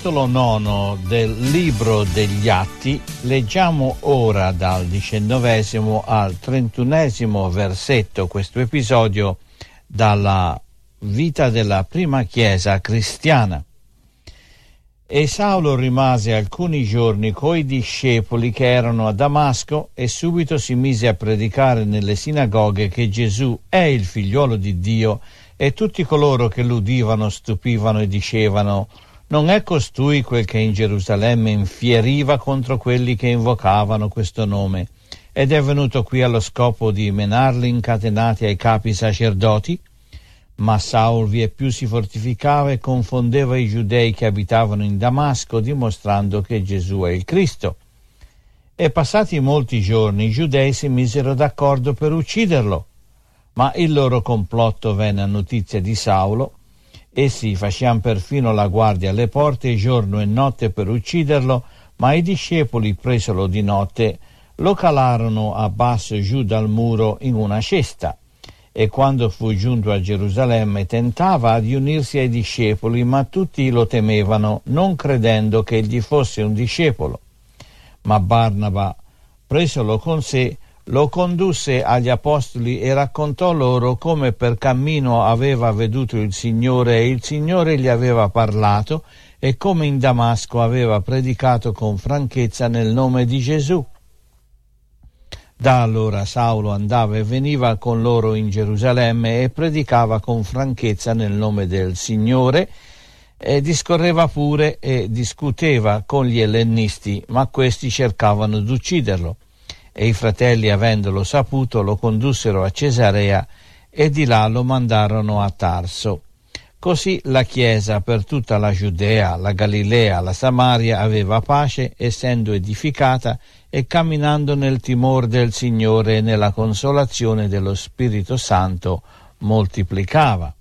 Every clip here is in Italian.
Capitolo 9 del Libro degli Atti, leggiamo ora dal 19 al 31 versetto questo episodio dalla vita della prima chiesa cristiana. E Saulo rimase alcuni giorni coi discepoli che erano a Damasco e subito si mise a predicare nelle sinagoghe che Gesù è il figliuolo di Dio, e tutti coloro che l'udivano stupivano e dicevano: non è costui quel che in Gerusalemme infieriva contro quelli che invocavano questo nome, ed è venuto qui allo scopo di menarli incatenati ai capi sacerdoti? Ma Saul vie più si fortificava e confondeva i giudei che abitavano in Damasco, dimostrando che Gesù è il Cristo. E passati molti giorni i giudei si misero d'accordo per ucciderlo, ma il loro complotto venne a notizia di Saulo. Essi facevano perfino la guardia alle porte giorno e notte per ucciderlo, ma i discepoli, presolo di notte, lo calarono a basso giù dal muro in una cesta. E quando fu giunto a Gerusalemme tentava di unirsi ai discepoli, ma tutti lo temevano, non credendo che egli fosse un discepolo. Ma Barnaba, presolo con sé, lo condusse agli apostoli e raccontò loro come per cammino aveva veduto il Signore e il Signore gli aveva parlato, e come in Damasco aveva predicato con franchezza nel nome di Gesù. Da allora Saulo andava e veniva con loro in Gerusalemme e predicava con franchezza nel nome del Signore, e discorreva pure e discuteva con gli ellennisti, ma questi cercavano di ucciderlo. E i fratelli, avendolo saputo, lo condussero a Cesarea e di là lo mandarono a Tarso. Così la Chiesa per tutta la Giudea, la Galilea, la Samaria aveva pace, essendo edificata e camminando nel timore del Signore e nella consolazione dello Spirito Santo moltiplicava.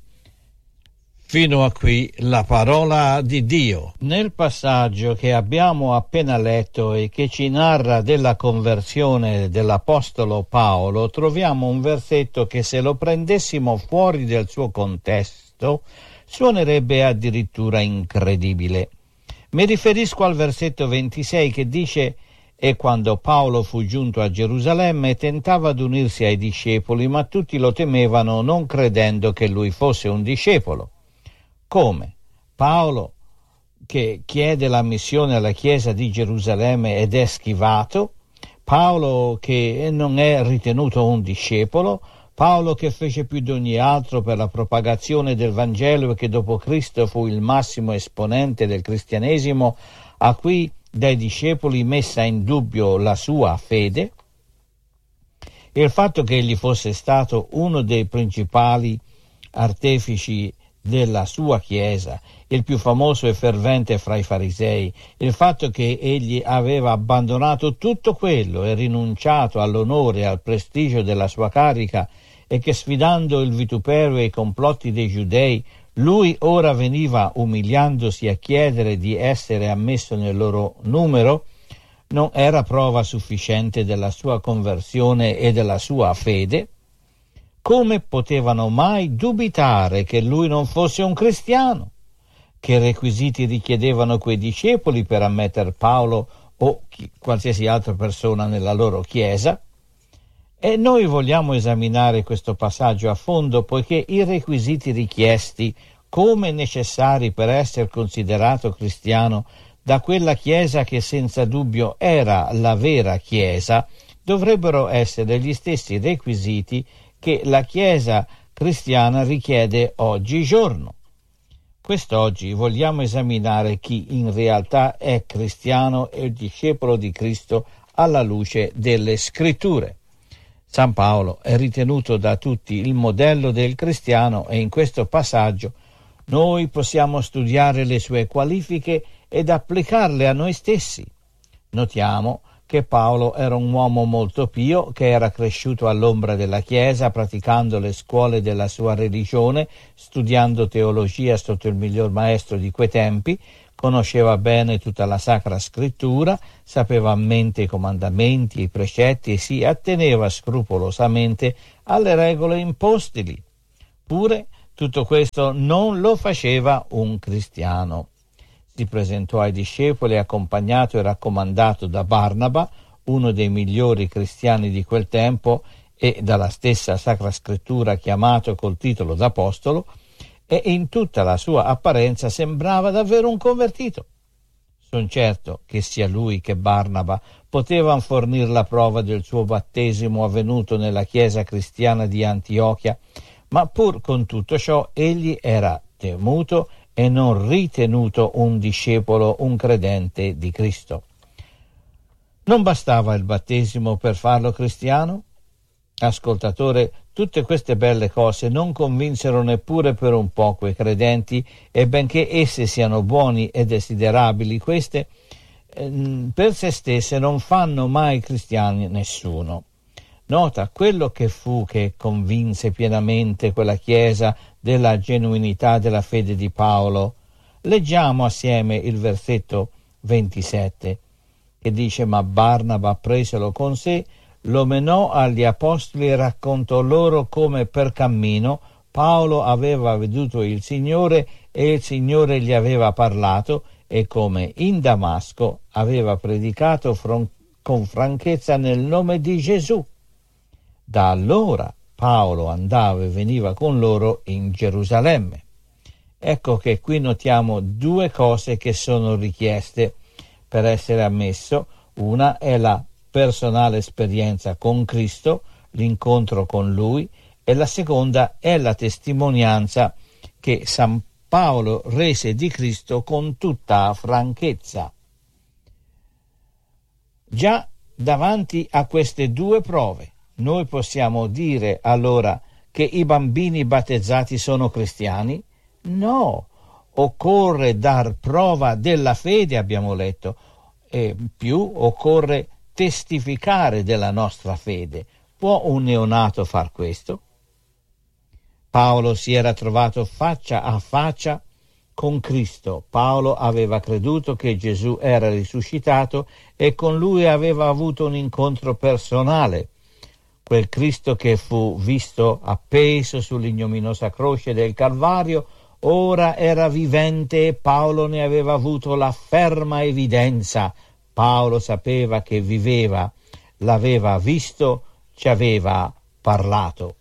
Fino a qui la parola di Dio. Nel passaggio che abbiamo appena letto e che ci narra della conversione dell'Apostolo Paolo, troviamo un versetto che, se lo prendessimo fuori del suo contesto, suonerebbe addirittura incredibile. Mi riferisco al versetto 26 che dice: «E quando Paolo fu giunto a Gerusalemme tentava di unirsi ai discepoli, ma tutti lo temevano, non credendo che lui fosse un discepolo». Come? Paolo, che chiede la missione alla Chiesa di Gerusalemme ed è schivato? Paolo, che non è ritenuto un discepolo? Paolo, che fece più di ogni altro per la propagazione del Vangelo e che dopo Cristo fu il massimo esponente del cristianesimo, a cui dai discepoli messa in dubbio la sua fede? Il fatto che egli fosse stato uno dei principali artefici della sua Chiesa, il più famoso e fervente fra i farisei, il fatto che egli aveva abbandonato tutto quello e rinunciato all'onore e al prestigio della sua carica, e che, sfidando il vituperio e i complotti dei giudei, lui ora veniva umiliandosi a chiedere di essere ammesso nel loro numero, non era prova sufficiente della sua conversione e della sua fede? Come potevano mai dubitare che lui non fosse un cristiano? Che requisiti richiedevano quei discepoli per ammettere Paolo o qualsiasi altra persona nella loro chiesa? E noi vogliamo esaminare questo passaggio a fondo, poiché i requisiti richiesti come necessari per essere considerato cristiano da quella chiesa, che senza dubbio era la vera chiesa, dovrebbero essere gli stessi requisiti che la Chiesa cristiana richiede oggigiorno. Quest'oggi vogliamo esaminare chi in realtà è cristiano e discepolo di Cristo alla luce delle Scritture. San Paolo è ritenuto da tutti il modello del cristiano, e in questo passaggio noi possiamo studiare le sue qualifiche ed applicarle a noi stessi. Notiamo che Paolo era un uomo molto pio, che era cresciuto all'ombra della Chiesa, praticando le scuole della sua religione, studiando teologia sotto il miglior maestro di quei tempi, conosceva bene tutta la Sacra Scrittura, sapeva a mente i comandamenti, i precetti e si atteneva scrupolosamente alle regole impostili. Pure tutto questo non lo faceva un cristiano. questi presentò ai discepoli, accompagnato e raccomandato da Barnaba, uno dei migliori cristiani di quel tempo e dalla stessa Sacra Scrittura chiamato col titolo d'apostolo, e in tutta la sua apparenza sembrava davvero un convertito. Son certo che sia lui che Barnaba potevano fornire la prova del suo battesimo avvenuto nella chiesa cristiana di Antiochia, ma pur con tutto ciò egli era temuto e non ritenuto un discepolo, un credente di Cristo. Non bastava il battesimo per farlo cristiano? Ascoltatore, tutte queste belle cose non convinsero neppure per un po' quei credenti, e benché esse siano buoni e desiderabili, queste per se stesse non fanno mai cristiani nessuno. Nota quello che fu che convinse pienamente quella chiesa della genuinità della fede di Paolo. Leggiamo assieme il versetto 27 che dice: ma Barnaba preselo con sé, lo menò agli apostoli e raccontò loro come per cammino Paolo aveva veduto il Signore e il Signore gli aveva parlato, e come in Damasco aveva predicato con franchezza nel nome di Gesù. Da allora Paolo andava e veniva con loro in Gerusalemme. Ecco che qui notiamo due cose che sono richieste per essere ammesso. Una è la personale esperienza con Cristo, l'incontro con Lui, e la seconda è la testimonianza che San Paolo rese di Cristo con tutta franchezza. Già davanti a queste due prove, noi possiamo dire allora che i bambini battezzati sono cristiani? No, occorre dar prova della fede, abbiamo letto, e più occorre testificare della nostra fede. Può un neonato far questo? Paolo si era trovato faccia a faccia con Cristo. Paolo aveva creduto che Gesù era risuscitato e con lui aveva avuto un incontro personale. Quel Cristo che fu visto appeso sull'ignominiosa croce del Calvario ora era vivente e Paolo ne aveva avuto la ferma evidenza. Paolo sapeva che viveva, l'aveva visto, ci aveva parlato.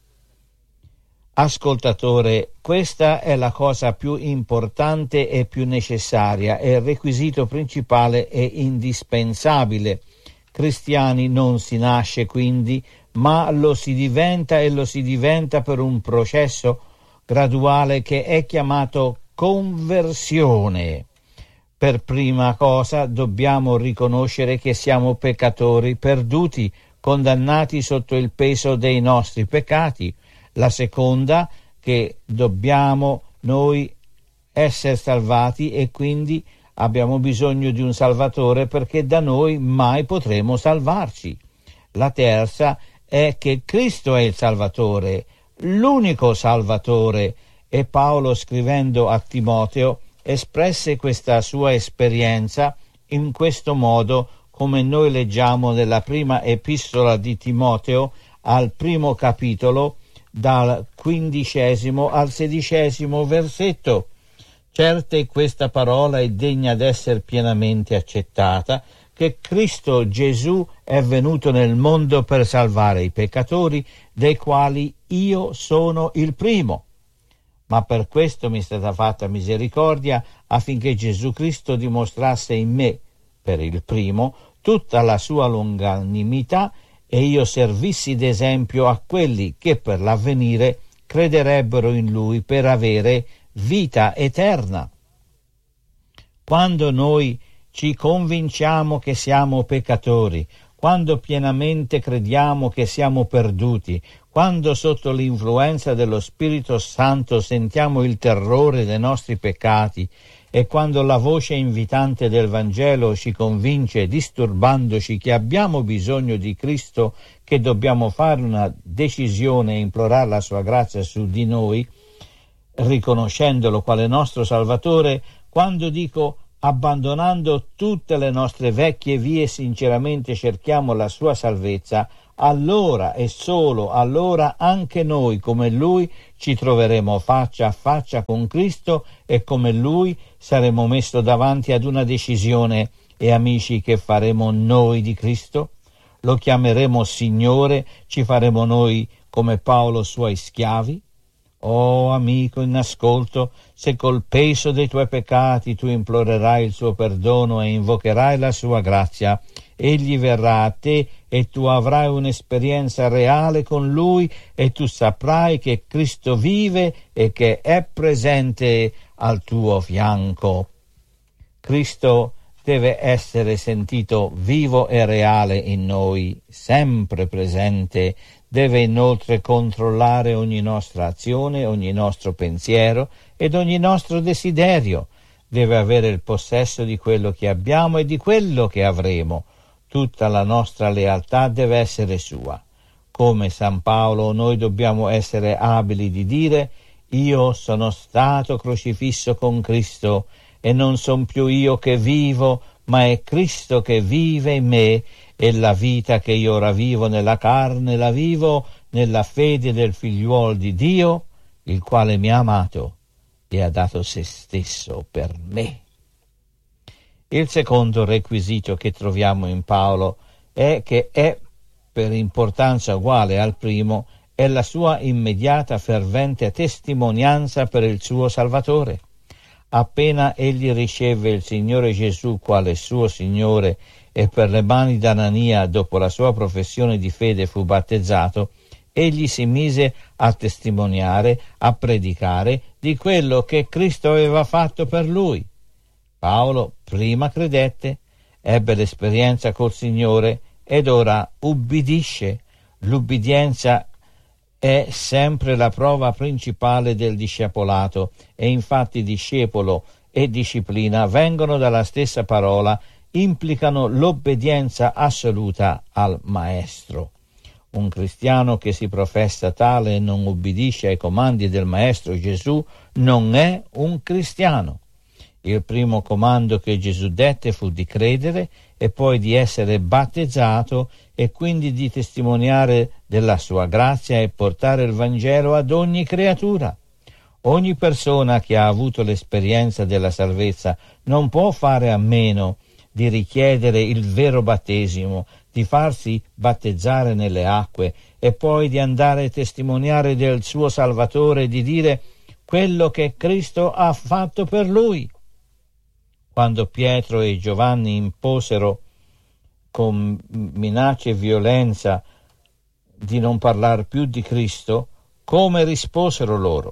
Ascoltatore, questa è la cosa più importante e più necessaria, è il requisito principale e indispensabile. Cristiani non si nasce quindi, ma lo si diventa, e lo si diventa per un processo graduale che è chiamato conversione. Per prima cosa dobbiamo riconoscere che siamo peccatori perduti, condannati sotto il peso dei nostri peccati. La seconda, che dobbiamo noi essere salvati e quindi abbiamo bisogno di un Salvatore, perché da noi mai potremo salvarci. La terza è che Cristo è il Salvatore, l'unico Salvatore, e Paolo, scrivendo a Timoteo, espresse questa sua esperienza in questo modo, come noi leggiamo nella prima epistola di Timoteo al primo capitolo, dal 15° al 16° versetto. Certe questa parola è degna d'essere pienamente accettata, che Cristo Gesù è venuto nel mondo per salvare i peccatori, dei quali io sono il primo. Ma per questo mi è stata fatta misericordia, affinché Gesù Cristo dimostrasse in me, per il primo, tutta la sua longanimità, e io servissi d'esempio a quelli che per l'avvenire crederebbero in Lui per avere vita eterna. Quando noi ci convinciamo che siamo peccatori, quando pienamente crediamo che siamo perduti, quando sotto l'influenza dello Spirito Santo sentiamo il terrore dei nostri peccati, e quando la voce invitante del Vangelo ci convince, disturbandoci, che abbiamo bisogno di Cristo, che dobbiamo fare una decisione e implorare la sua grazia su di noi, riconoscendolo quale nostro Salvatore, quando dico abbandonando tutte le nostre vecchie vie sinceramente cerchiamo la sua salvezza, allora e solo allora anche noi, come Lui, ci troveremo faccia a faccia con Cristo e come Lui saremo messi davanti ad una decisione. E amici, che faremo noi di Cristo? Lo chiameremo Signore? Ci faremo noi come Paolo suoi schiavi? Oh amico in ascolto, se col peso dei tuoi peccati tu implorerai il suo perdono e invocherai la sua grazia, egli verrà a te e tu avrai un'esperienza reale con lui e tu saprai che Cristo vive e che è presente al tuo fianco. Cristo deve essere sentito vivo e reale in noi, sempre presente. Deve inoltre controllare ogni nostra azione, ogni nostro pensiero ed ogni nostro desiderio. Deve avere il possesso di quello che abbiamo e di quello che avremo. Tutta la nostra lealtà deve essere sua. Come San Paolo, noi dobbiamo essere abili di dire: io sono stato crocifisso con Cristo e non son più io che vivo, ma è Cristo che vive in me, e la vita che io ora vivo nella carne la vivo nella fede del figliuolo di Dio, il quale mi ha amato e ha dato se stesso per me. Il secondo requisito che troviamo in Paolo è che è, per importanza uguale al primo, è la sua immediata fervente testimonianza per il suo Salvatore. Appena egli riceve il Signore Gesù quale suo Signore e per le mani d'Anania, dopo la sua professione di fede, fu battezzato, egli si mise a testimoniare, a predicare di quello che Cristo aveva fatto per lui. Paolo prima credette, ebbe l'esperienza col Signore ed ora ubbidisce. L'ubbidienza è sempre la prova principale del discepolato e infatti discepolo e disciplina vengono dalla stessa parola, implicano l'obbedienza assoluta al Maestro. Un cristiano che si professa tale e non ubbidisce ai comandi del Maestro Gesù non è un cristiano. Il primo comando che Gesù dette fu di credere e poi di essere battezzato e quindi di testimoniare della sua grazia e portare il Vangelo ad ogni creatura. Ogni persona che ha avuto l'esperienza della salvezza non può fare a meno di richiedere il vero battesimo, di farsi battezzare nelle acque e poi di andare a testimoniare del suo Salvatore e di dire quello che Cristo ha fatto per lui. Quando Pietro e Giovanni imposero con minacce e violenza di non parlare più di Cristo, come risposero loro?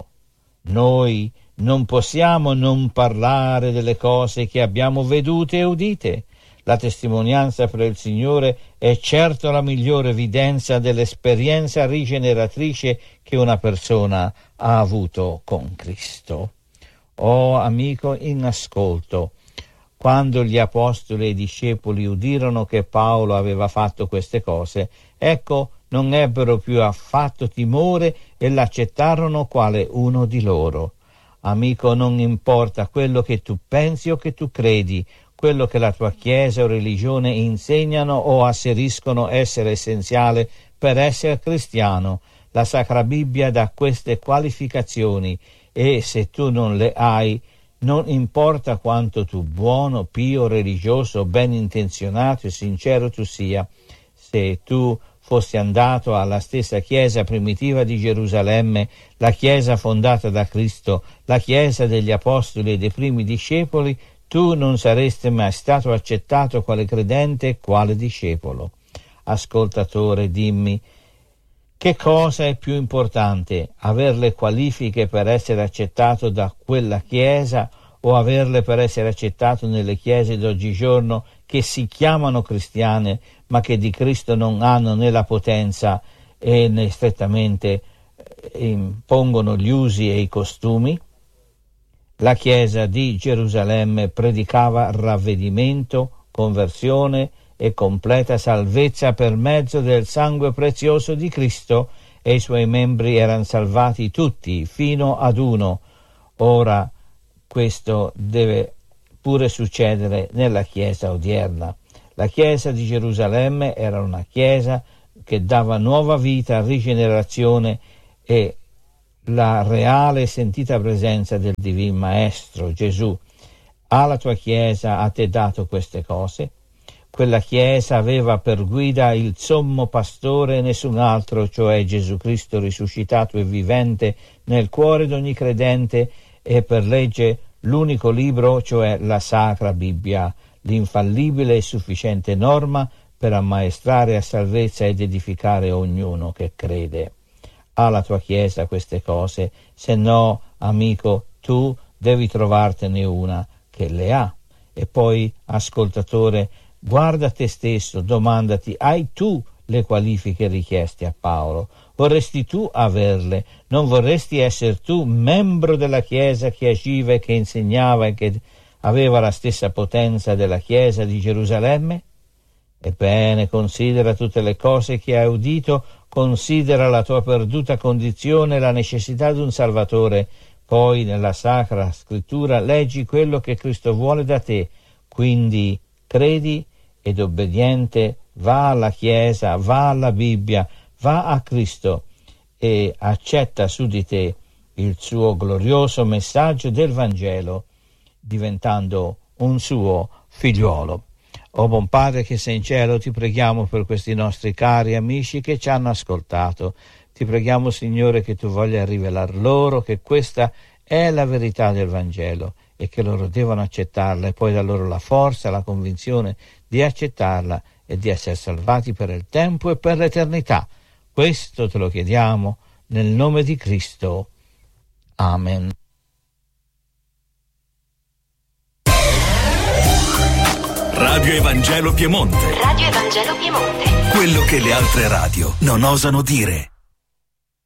Noi non possiamo non parlare delle cose che abbiamo vedute e udite. La testimonianza per il Signore è certo la migliore evidenza dell'esperienza rigeneratrice che una persona ha avuto con Cristo. Oh amico in ascolto, quando gli apostoli e i discepoli udirono che Paolo aveva fatto queste cose, ecco, non ebbero più affatto timore e l'accettarono quale uno di loro. Amico, non importa quello che tu pensi o che tu credi, quello che la tua chiesa o religione insegnano o asseriscono essere essenziale per essere cristiano. La Sacra Bibbia dà queste qualificazioni e se tu non le hai, non importa quanto tu buono, pio, religioso, ben intenzionato e sincero tu sia, se tu fossi andato alla stessa chiesa primitiva di Gerusalemme, la chiesa fondata da Cristo, la chiesa degli apostoli e dei primi discepoli, tu non saresti mai stato accettato quale credente e quale discepolo. Ascoltatore, dimmi, che cosa è più importante, aver le qualifiche per essere accettato da quella chiesa o averle per essere accettato nelle chiese d'oggigiorno che si chiamano cristiane ma che di Cristo non hanno né la potenza e né strettamente impongono gli usi e i costumi? La chiesa di Gerusalemme predicava ravvedimento, conversione e completa salvezza per mezzo del sangue prezioso di Cristo e i suoi membri erano salvati tutti fino ad uno. Ora questo deve pure succedere nella chiesa odierna. La chiesa di Gerusalemme era una chiesa che dava nuova vita, rigenerazione e la reale e sentita presenza del Divin Maestro Gesù. Alla tua Chiesa ha te dato queste cose. Quella Chiesa aveva per guida il sommo pastore e nessun altro, cioè Gesù Cristo risuscitato e vivente nel cuore di ogni credente, e per legge l'unico libro, cioè la Sacra Bibbia, l'infallibile e sufficiente norma per ammaestrare a salvezza ed edificare ognuno che crede. Alla tua Chiesa queste cose, se no, amico, tu devi trovartene una che le ha. E poi, ascoltatore, guarda te stesso, domandati: hai tu le qualifiche richieste a Paolo? Vorresti tu averle? Non vorresti essere tu membro della Chiesa che agiva e che insegnava e che aveva la stessa potenza della Chiesa di Gerusalemme? Ebbene, considera tutte le cose che hai udito, considera la tua perduta condizione e la necessità di un Salvatore. Poi nella Sacra Scrittura leggi quello che Cristo vuole da te. Quindi credi ed obbediente va alla Chiesa, va alla Bibbia, va a Cristo e accetta su di te il suo glorioso messaggio del Vangelo, diventando un suo figliuolo. O buon Padre che sei in cielo, ti preghiamo per questi nostri cari amici che ci hanno ascoltato. Ti preghiamo, Signore, che tu voglia rivelar loro che questa è la verità del Vangelo e che loro devono accettarla, e poi da loro la forza, la convinzione di accettarla e di essere salvati per il tempo e per l'eternità. Questo te lo chiediamo nel nome di Cristo. Amen. Radio Evangelo Piemonte. Radio Evangelo Piemonte. Quello che le altre radio non osano dire.